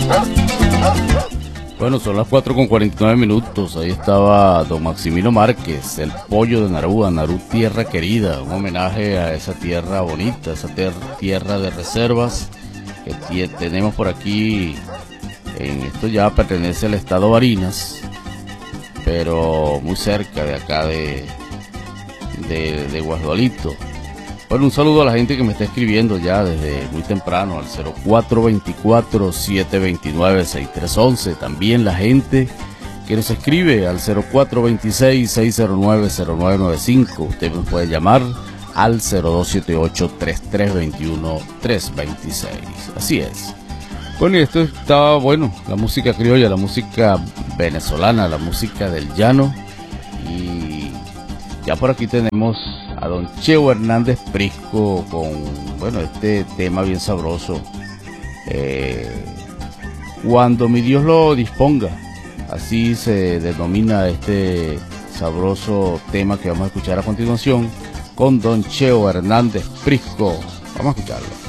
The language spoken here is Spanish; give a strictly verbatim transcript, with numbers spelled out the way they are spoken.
Bueno, son las cuatro con cuarenta y nueve minutos. Ahí estaba don Maximino Márquez, el pollo de Narú, Narú tierra querida, un homenaje a esa tierra bonita, esa tierra de reservas que tenemos por aquí. En esto ya pertenece al estado Barinas, pero muy cerca de acá de, de, de Guasdualito. Bueno, un saludo a la gente que me está escribiendo ya desde muy temprano al cero cuatro veinticuatro, siete veintinueve, sesenta y tres once. También la gente que nos escribe al cero cuatro veintiséis, seiscientos nueve, cero nueve noventa y cinco. Usted me puede llamar al cero dos siete ocho, treinta y tres veintiuno, trescientos veintiséis. Así es. Bueno, y esto estaba, bueno, la música criolla, la música venezolana, la música del llano. Y ya por aquí tenemos a don Cheo Hernández Prisco con, bueno, este tema bien sabroso. Eh, cuando mi Dios lo disponga, así se denomina este sabroso tema que vamos a escuchar a continuación con don Cheo Hernández Prisco. Vamos a escucharlo.